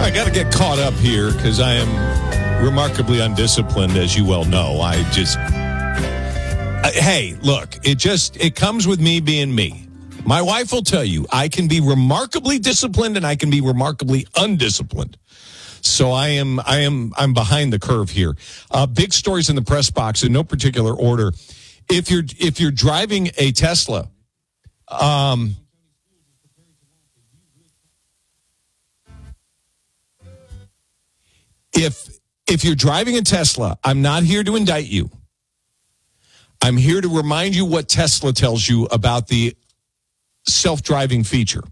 I got to get caught up here because I am remarkably undisciplined, as you well know. Hey, look, it comes with me being me. My wife will tell you I can be remarkably disciplined and I can be remarkably undisciplined. So I'm behind the curve here. Big stories in the press box in no particular order. If you're driving a Tesla, if you're driving a Tesla, I'm not here to indict you. I'm here to remind you what Tesla tells you about the self-driving feature.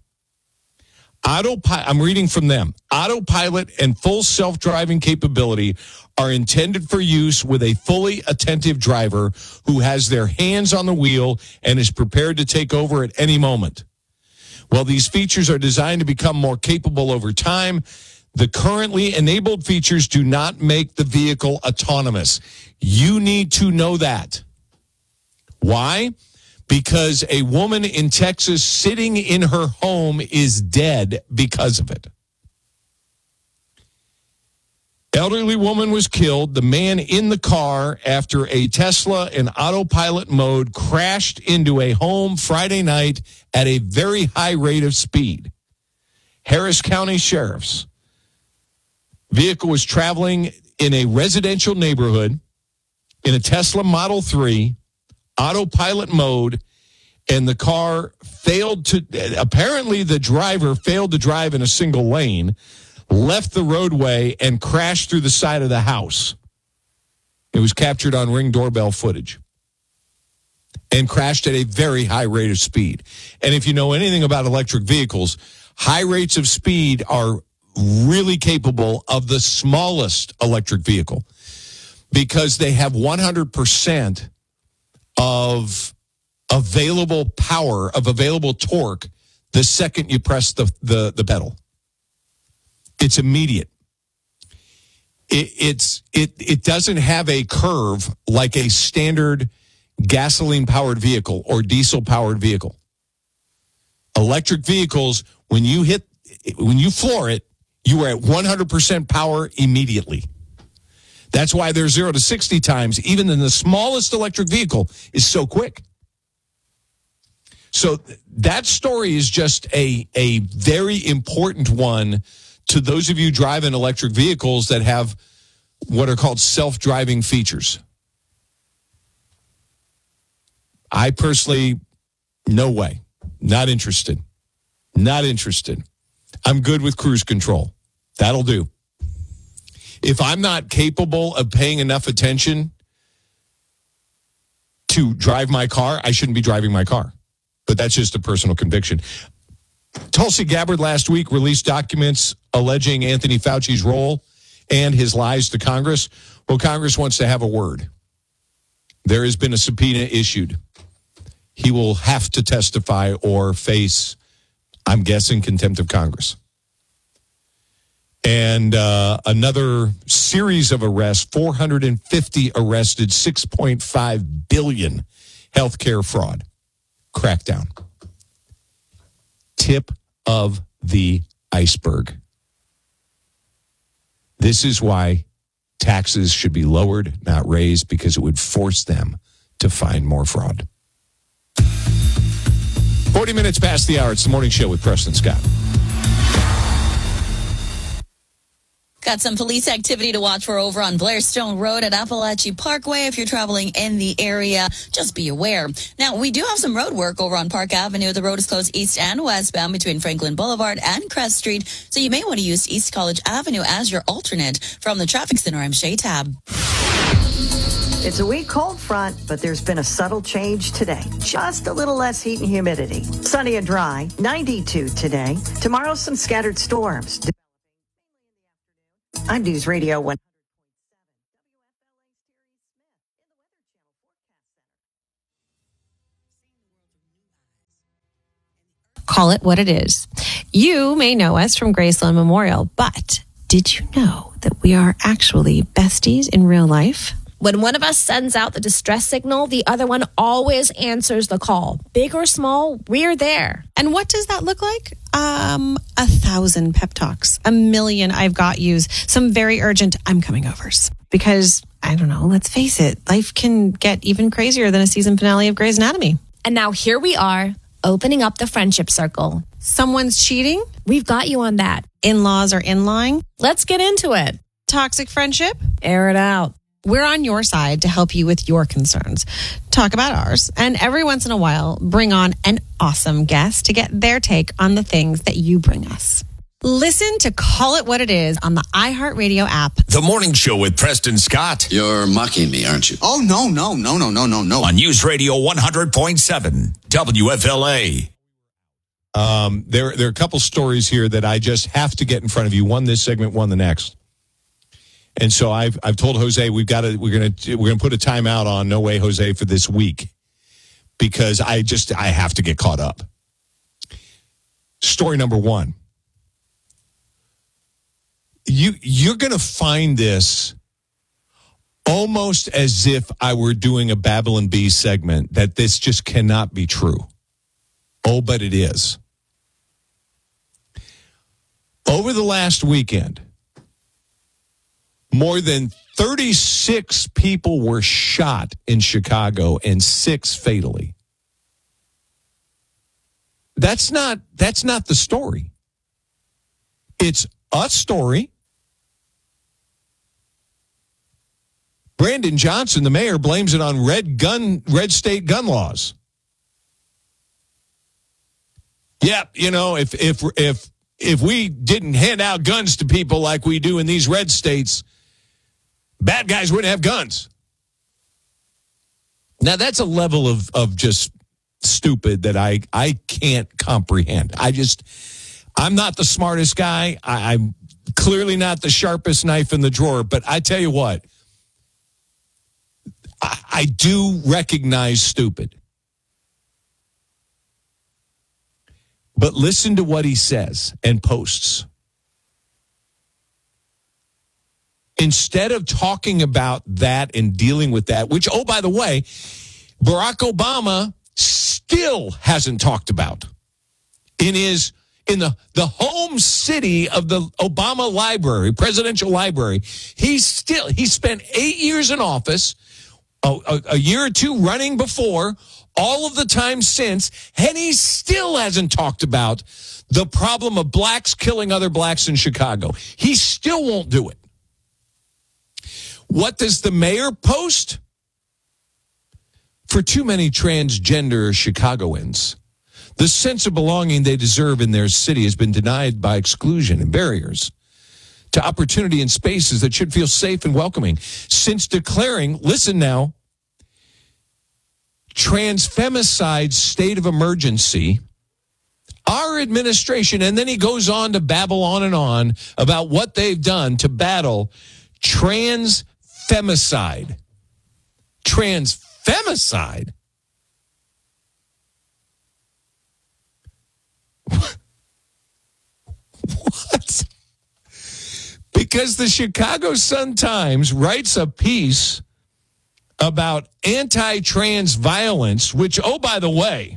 I'm reading from them. Autopilot and full self-driving capability are intended for use with a fully attentive driver who has their hands on the wheel and is prepared to take over at any moment. While these features are designed to become more capable over time, the currently enabled features do not make the vehicle autonomous. You need to know that. Why? Because a woman in Texas sitting in her home is dead because of it. Elderly woman was killed. The man in the car after a Tesla in autopilot mode crashed into a home Friday night at a very high rate of speed. Harris County Sheriff's vehicle was traveling in a residential neighborhood in a Tesla Model 3 autopilot mode, and the car apparently the driver failed to drive in a single lane, left the roadway, and crashed through the side of the house. It was captured on Ring doorbell footage and crashed at a very high rate of speed. And if you know anything about electric vehicles, high rates of speed are really capable of the smallest electric vehicle because they have 100% of available power, of available torque, the second you press the pedal. It's immediate. It doesn't have a curve like a standard gasoline-powered vehicle or diesel-powered vehicle. Electric vehicles, when you floor it, you are at 100% power immediately. That's why their 0 to 60 times, even in the smallest electric vehicle, is so quick. So that story is just a very important one to those of you driving electric vehicles that have what are called self-driving features. I personally, no way. Not interested. Not interested. I'm good with cruise control. That'll do. If I'm not capable of paying enough attention to drive my car, I shouldn't be driving my car. But that's just a personal conviction. Tulsi Gabbard last week released documents alleging Anthony Fauci's role and his lies to Congress. Well, Congress wants to have a word. There has been a subpoena issued. He will have to testify or face, I'm guessing, contempt of Congress. And another series of arrests, 450 arrested, 6.5 billion healthcare fraud crackdown. Tip of the iceberg. This is why taxes should be lowered, not raised, because it would force them to find more fraud. 40 minutes past the hour. It's the morning show with Preston Scott. Got some police activity to watch for over on Blairstone Road at Appalachian Parkway. If you're traveling in the area, just be aware. Now, we do have some road work over on Park Avenue. The road is closed east and westbound between Franklin Boulevard and Crest Street. So you may want to use East College Avenue as your alternate. From the Traffic Center, I'm Shay Tab. It's a weak cold front, but there's been a subtle change today. Just a little less heat and humidity. Sunny and dry, 92 today. Tomorrow, some scattered storms. I'm News Radio 100.7. Call it what it is. You may know us from Graceland Memorial, but did you know that we are actually besties in real life? When one of us sends out the distress signal, the other one always answers the call. Big or small, we're there. And what does that look like? 1,000 pep talks, 1,000,000 I've got yous, some very urgent I'm coming overs. Because, I don't know, let's face it, life can get even crazier than a season finale of Grey's Anatomy. And now here we are, opening up the friendship circle. Someone's cheating? We've got you on that. In-laws are in-line? Let's get into it. Toxic friendship? Air it out. We're on your side to help you with your concerns. Talk about ours. And every once in a while, bring on an awesome guest to get their take on the things that you bring us. Listen to Call It What It Is on the iHeartRadio app. The Morning Show with Preston Scott. You're mocking me, aren't you? Oh, no. On News Radio 100.7 WFLA. There are a couple stories here that I just have to get in front of you. One this segment, one the next. And so I've told Jose we're gonna put a timeout on No Way Jose for this week because I have to get caught up. Story number one. You're gonna find this almost as if I were doing a Babylon Bee segment, that this just cannot be true. Oh, but it is. Over the last weekend, more than 36 people were shot in Chicago and 6 fatally. That's not the story. It's a story. Brandon Johnson, the mayor, blames it on red state gun laws. Yep, if we didn't hand out guns to people like we do in these red states, bad guys wouldn't have guns. Now, that's a level of just stupid that I can't comprehend. I'm not the smartest guy. I'm clearly not the sharpest knife in the drawer. But I tell you what, I do recognize stupid. But listen to what he says and posts. Instead of talking about that and dealing with that, which, oh, by the way, Barack Obama still hasn't talked about in the home city of the Obama Library, Presidential Library. He spent 8 years in office, a year or two running before, all of the time since, and he still hasn't talked about the problem of blacks killing other blacks in Chicago. He still won't do it. What does the mayor post? For too many transgender Chicagoans, the sense of belonging they deserve in their city has been denied by exclusion and barriers to opportunity in spaces that should feel safe and welcoming. Since declaring, listen now, transfemicide state of emergency, our administration, and then he goes on to babble on and on about what they've done to battle transfemicide. Transfemicide? What? Because the Chicago Sun-Times writes a piece about anti-trans violence, which, oh, by the way,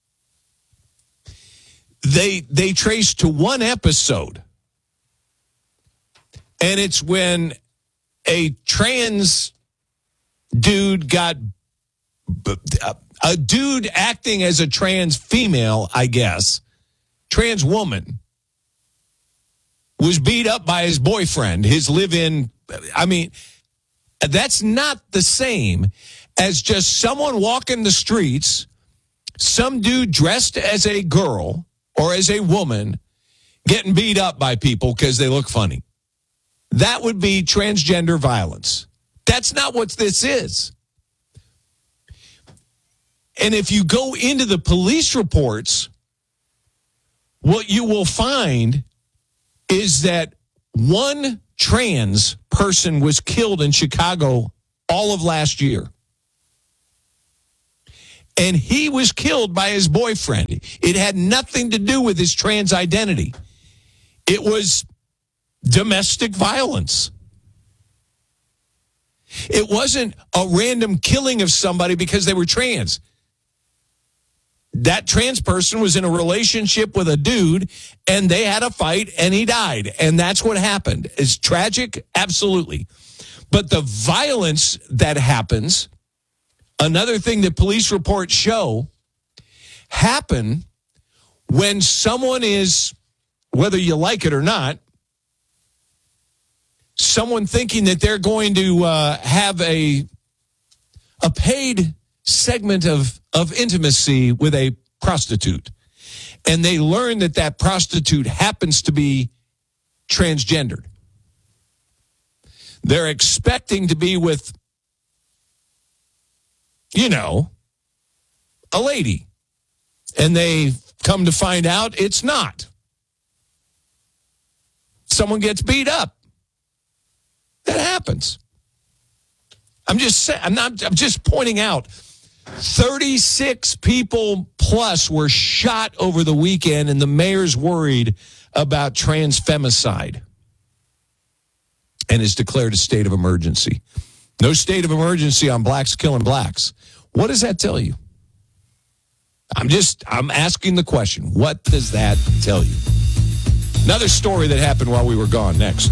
they trace to one episode. And it's when a trans dude a dude acting as a trans female, I guess, trans woman, was beat up by his boyfriend, his live-in. I mean, that's not the same as just someone walking the streets, some dude dressed as a girl or as a woman getting beat up by people because they look funny. That would be transgender violence. That's not what this is. And if you go into the police reports, what you will find is that one trans person was killed in Chicago all of last year. And he was killed by his boyfriend. It had nothing to do with his trans identity. It was domestic violence. It wasn't a random killing of somebody because they were trans. that trans person was in a relationship with a dude and they had a fight and he died. And that's what happened. It's tragic, absolutely. But the violence that happens, another thing that police reports show, happen when someone is, whether you like it or not, someone thinking that they're going to have a paid segment of intimacy with a prostitute. And they learn that that prostitute happens to be transgendered. They're expecting to be with, a lady. And they come to find out it's not. Someone gets beat up. That happens. I'm just pointing out 36 people plus were shot over the weekend, and the mayor's worried about trans femicide and has declared a state of emergency. No state of emergency on blacks killing blacks. What does that tell you? I'm asking the question. What does that tell you? Another story that happened while we were gone. Next.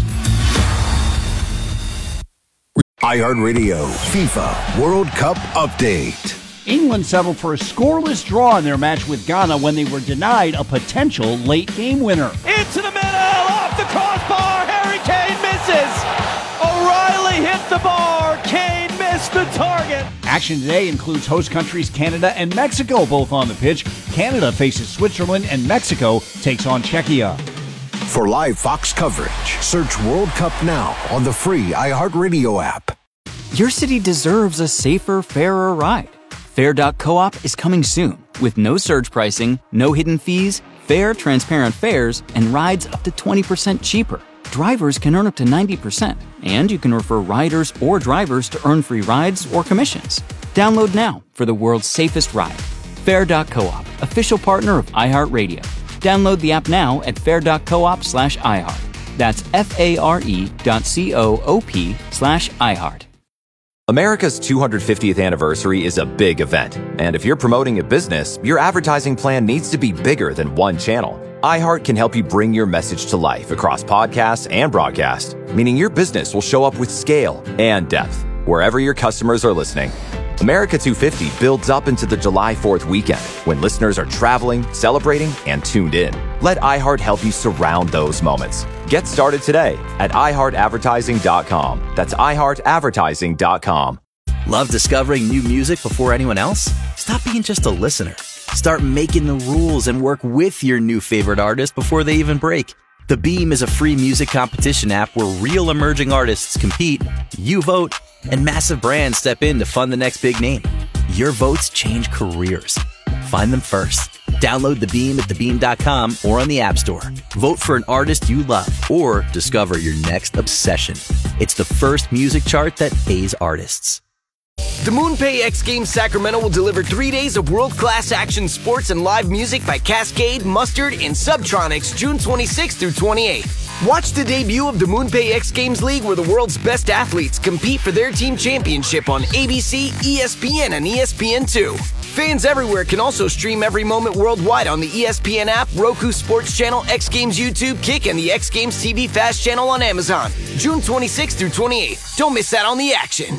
iHeartRadio FIFA World Cup Update. England settled for a scoreless draw in their match with Ghana when they were denied a potential late game winner. Into the middle, off the crossbar, Harry Kane misses. O'Reilly hit the bar, Kane missed the target. Action today includes host countries Canada and Mexico both on the pitch. Canada faces Switzerland and Mexico takes on Czechia. For live Fox coverage, search World Cup now on the free iHeartRadio app. Your city deserves a safer, fairer ride. Fair.coop is coming soon with no surge pricing, no hidden fees, fair, transparent fares, and rides up to 20% cheaper. Drivers can earn up to 90%, and you can refer riders or drivers to earn free rides or commissions. Download now for the world's safest ride. Fair.coop, official partner of iHeartRadio. Download the app now at fair.coop/iHeart. That's FARE.coop/iHeart. America's 250th anniversary is a big event, and if you're promoting a business, your advertising plan needs to be bigger than one channel. iHeart can help you bring your message to life across podcasts and broadcast, meaning your business will show up with scale and depth wherever your customers are listening. America 250 builds up into the July 4th weekend when listeners are traveling, celebrating, and tuned in. Let iHeart help you surround those moments. Get started today at iHeartAdvertising.com. That's iHeartAdvertising.com. Love discovering new music before anyone else? Stop being just a listener. Start making the rules and work with your new favorite artist before they even break. The Beam is a free music competition app where real emerging artists compete, you vote, and massive brands step in to fund the next big name. Your votes change careers. Find them first. Download The Beam at thebeam.com or on the App Store. Vote for an artist you love or discover your next obsession. It's the first music chart that pays artists. The MoonPay X Games Sacramento will deliver 3 days of world-class action sports and live music by Cascade, Mustard, and Subtronics June 26th through 28th. Watch the debut of the MoonPay X Games League where the world's best athletes compete for their team championship on ABC, ESPN, and ESPN2. Fans everywhere can also stream every moment worldwide on the ESPN app, Roku Sports Channel, X Games YouTube, Kick, and the X Games TV Fast channel on Amazon. June 26th through 28th. Don't miss out on the action.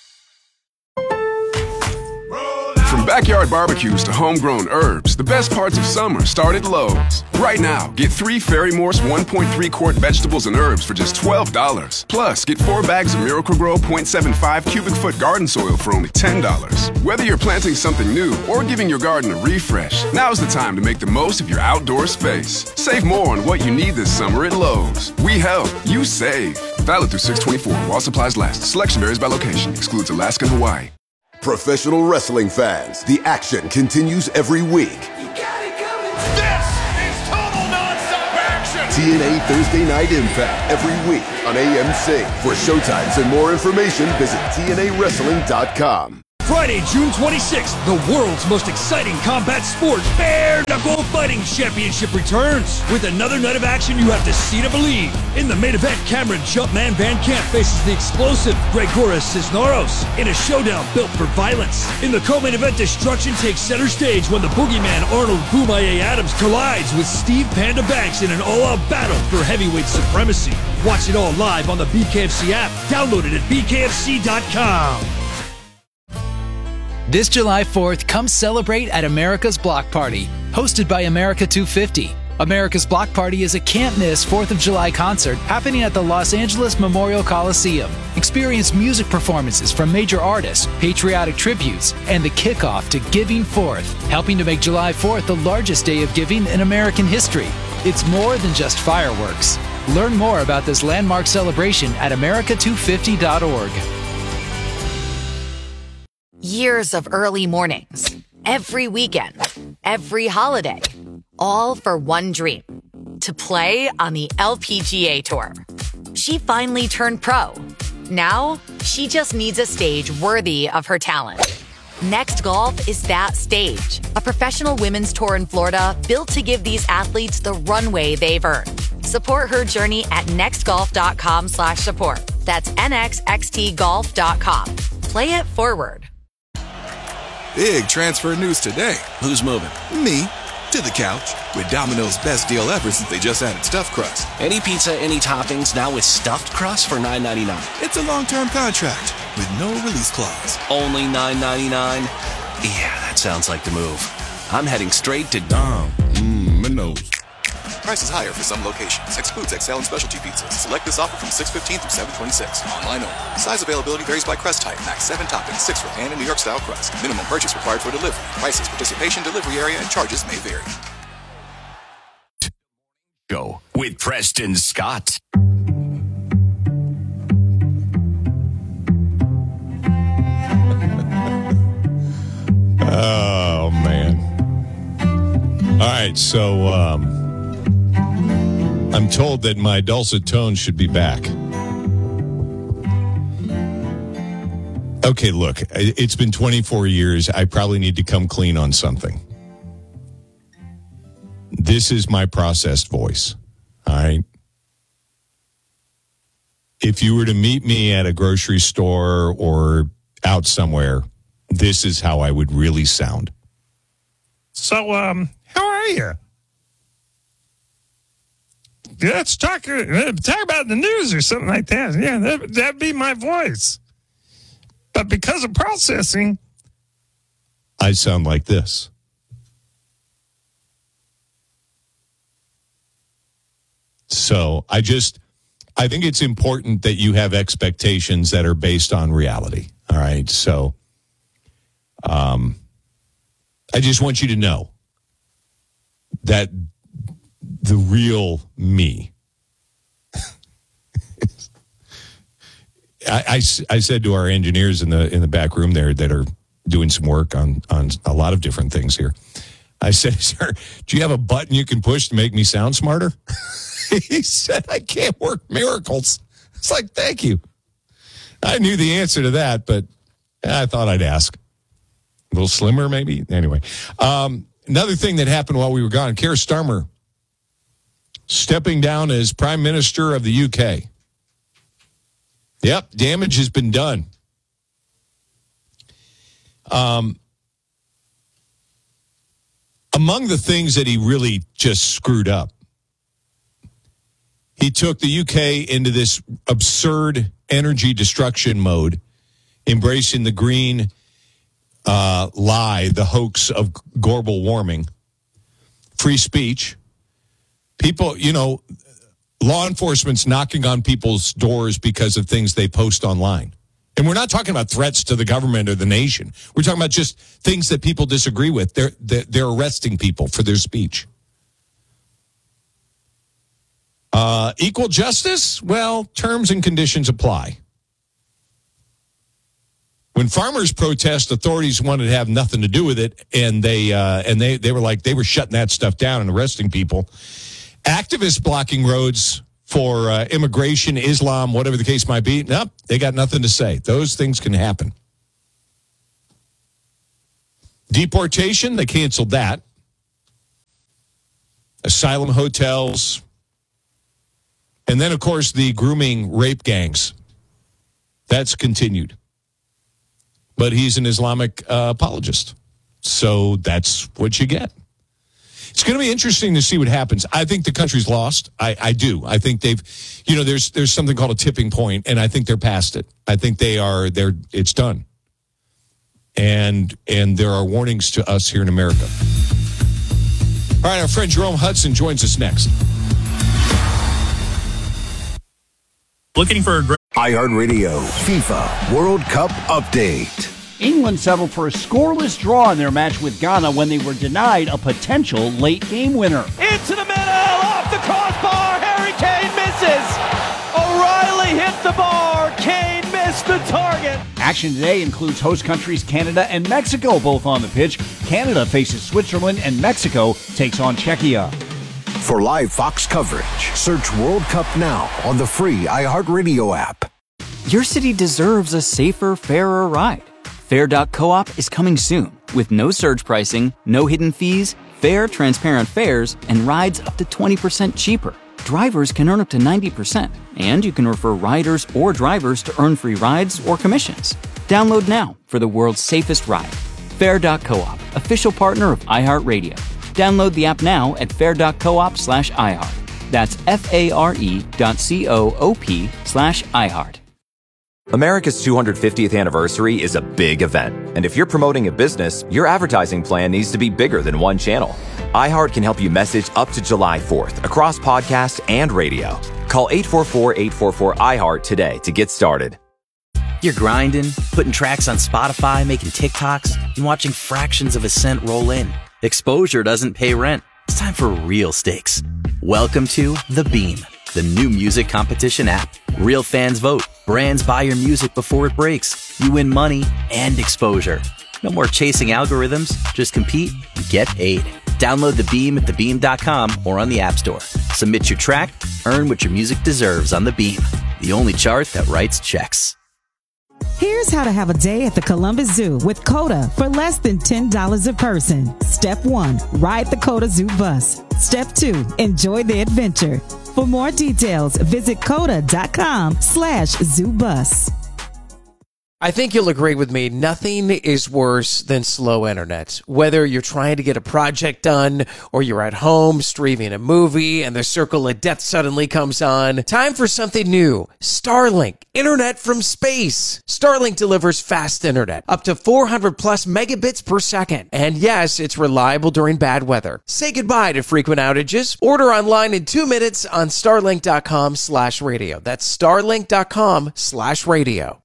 From backyard barbecues to homegrown herbs, the best parts of summer start at Lowe's. Right now, get 3 Ferry Morse 1.3 quart vegetables and herbs for just $12. Plus, get 4 bags of Miracle-Gro 0.75 cubic foot garden soil for only $10. Whether you're planting something new or giving your garden a refresh, now's the time to make the most of your outdoor space. Save more on what you need this summer at Lowe's. We help, you save. Valid through 6/24 while supplies last. Selection varies by location. Excludes Alaska and Hawaii. Professional wrestling fans, the action continues every week. You got it coming. This is total nonstop action. TNA Thursday Night Impact every week on AMC. For showtimes and more information, visit TNAWrestling.com. Friday, June 26th, the world's most exciting combat sport, Bare Knuckle Fighting Championship returns. With another night of action you have to see to believe. In the main event, Cameron Jumpman Van Camp faces the explosive Gregoras Cisneros in a showdown built for violence. In the co-main event, destruction takes center stage when the boogeyman Arnold Boomaye Adams collides with Steve Panda Banks in an all-out battle for heavyweight supremacy. Watch it all live on the BKFC app. Download it at bkfc.com. This July 4th, come celebrate at America's Block Party, hosted by America 250. America's Block Party is a can't-miss 4th of July concert happening at the Los Angeles Memorial Coliseum. Experience music performances from major artists, patriotic tributes, and the kickoff to Giving Forth, helping to make July 4th the largest day of giving in American history. It's more than just fireworks. Learn more about this landmark celebration at america250.org. Years of early mornings, every weekend, every holiday, all for one dream, to play on the LPGA Tour. She finally turned pro. Now, she just needs a stage worthy of her talent. Next Golf is that stage, a professional women's tour in Florida built to give these athletes the runway they've earned. Support her journey at nextgolf.com/support. That's nxxtgolf.com. Play it forward. Big transfer news today. Who's moving? Me. To the couch. With Domino's best deal ever since they just added stuffed crust. Any pizza, any toppings, now with stuffed crust for $9.99. It's a long-term contract with no release clause. Only $9.99? Yeah, that sounds like the move. I'm heading straight to Domino's. Prices higher for some locations. Excludes XL and specialty pizzas. Select this offer from 6/15 through 7/26. Online only. Size availability varies by crust type. Max 7 toppings, 6 for pan and New York style crust. Minimum purchase required for delivery. Prices, participation, delivery area, and charges may vary. Go with Preston Scott. Oh, man. All right, so I'm told that my dulcet tones should be back. Okay, look, it's been 24 years. I probably need to come clean on something. This is my processed voice, all right? If you were to meet me at a grocery store or out somewhere, this is how I would really sound. So, how are you? Let's talk about the news or something like that. Yeah, that'd be my voice. But because of processing, I sound like this. So I think it's important that you have expectations that are based on reality. All right. So I just want you to know that the real me. I said to our engineers in the back room there that are doing some work on a lot of different things here. I said, "Sir, do you have a button you can push to make me sound smarter?" He said, "I can't work miracles." It's like, thank you. I knew the answer to that, but I thought I'd ask. A little slimmer, maybe? Anyway. Another thing that happened while we were gone, Keir Starmer stepping down as Prime Minister of the UK. Yep, damage has been done. Among the things that he really just screwed up, he took the UK into this absurd energy destruction mode, embracing the green lie, the hoax of global warming, free speech. People, law enforcement's knocking on people's doors because of things they post online. And we're not talking about threats to the government or the nation. We're talking about just things that people disagree with. They're arresting people for their speech. Equal justice? Well, terms and conditions apply. When farmers protest, authorities wanted to have nothing to do with it, and they were like, they were shutting that stuff down and arresting people. Activists blocking roads for immigration, Islam, whatever the case might be, nope, they got nothing to say. Those things can happen. Deportation, they canceled that. Asylum hotels. And then, of course, the grooming rape gangs. That's continued. But he's an Islamic apologist. So that's what you get. It's going to be interesting to see what happens. I think the country's lost. I do. I think they've, there's something called a tipping point, and I think they're past it. I think it's done. And there are warnings to us here in America. All right, our friend Jerome Hudson joins us next. Looking for a great iHeartRadio FIFA World Cup update. England settled for a scoreless draw in their match with Ghana when they were denied a potential late game winner. Into the middle, off the crossbar, Harry Kane misses. O'Reilly hit the bar, Kane missed the target. Action today includes host countries Canada and Mexico both on the pitch. Canada faces Switzerland and Mexico takes on Czechia. For live Fox coverage, search World Cup now on the free iHeartRadio app. Your city deserves a safer, fairer ride. Fair.coop is coming soon with no surge pricing, no hidden fees, fair, transparent fares, and rides up to 20% cheaper. Drivers can earn up to 90%, and you can refer riders or drivers to earn free rides or commissions. Download now for the world's safest ride. Fair.coop, official partner of iHeartRadio. Download the app now at fair.coop/iHeart. That's FARE.coop/iHeart. America's 250th anniversary is a big event. And if you're promoting a business, your advertising plan needs to be bigger than one channel. iHeart can help you message up to July 4th across podcast and radio. Call 844-844-iHeart today to get started. You're grinding, putting tracks on Spotify, making TikToks, and watching fractions of a cent roll in. Exposure doesn't pay rent. It's time for real stakes. Welcome to The Beam, the new music competition app. Real fans vote. Brands buy your music before it breaks. You win money and exposure. No more chasing algorithms. Just compete and get paid. Download The Beam at thebeam.com or on the App Store. Submit your track. Earn what your music deserves on The Beam, the only chart that writes checks. Here's how to have a day at the Columbus Zoo with COTA for less than $10 a person. Step 1, ride the COTA Zoo bus. Step 2, enjoy the adventure. For more details, visit COTA.com/ZooBus. I think you'll agree with me, nothing is worse than slow internet. Whether you're trying to get a project done or you're at home streaming a movie and the circle of death suddenly comes on, time for something new. Starlink, internet from space. Starlink delivers fast internet, up to 400 plus megabits per second. And yes, it's reliable during bad weather. Say goodbye to frequent outages. Order online in 2 minutes on starlink.com/radio. That's starlink.com/radio.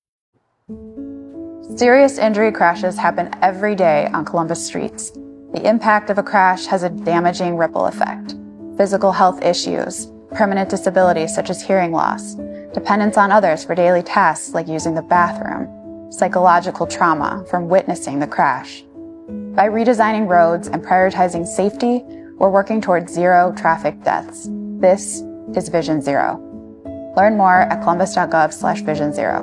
Serious injury crashes happen every day on Columbus streets. The impact of a crash has a damaging ripple effect. Physical health issues, permanent disabilities such as hearing loss, dependence on others for daily tasks like using the bathroom, psychological trauma from witnessing the crash. By redesigning roads and prioritizing safety, we're working towards zero traffic deaths. This is Vision Zero. Learn more at columbus.gov/Vision Zero.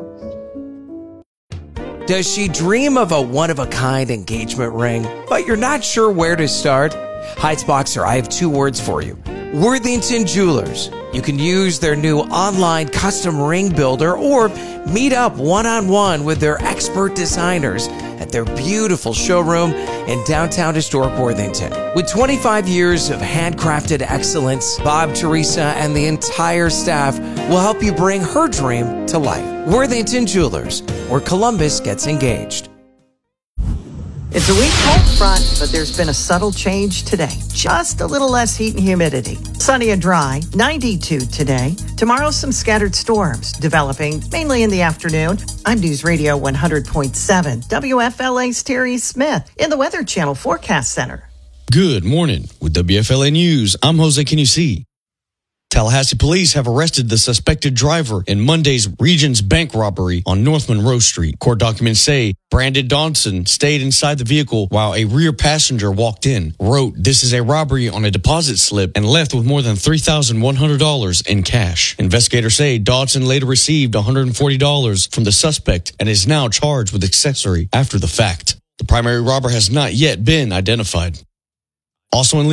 Does she dream of a one-of-a-kind engagement ring, but you're not sure where to start? Heights Boxer, I have 2 words for you. Worthington Jewelers. You can use their new online custom ring builder or meet up one-on-one with their expert designers at their beautiful showroom in downtown historic Worthington. With 25 years of handcrafted excellence, Bob, Teresa, and the entire staff will help you bring her dream to life. Worthington Jewelers, where Columbus gets engaged. It's a weak cold front, but there's been a subtle change today. Just a little less heat and humidity. Sunny and dry, 92 today. Tomorrow, some scattered storms developing mainly in the afternoon. I'm News Radio 100.7, WFLA's Terry Smith in the Weather Channel Forecast Center. Good morning. With WFLA News, I'm Jose Canusi. Tallahassee police have arrested the suspected driver in Monday's Regions bank robbery on North Monroe Street. Court documents say Brandon Dodson stayed inside the vehicle while a rear passenger walked in, wrote, "This is a robbery" on a deposit slip, and left with more than $3,100 in cash. Investigators say Dodson later received $140 from the suspect and is now charged with accessory after the fact. The primary robber has not yet been identified. Also in